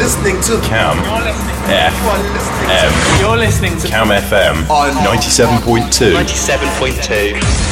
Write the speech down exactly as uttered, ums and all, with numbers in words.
listening to Cam F M. You're listening to Cam F M on ninety-seven point two. ninety-seven point two.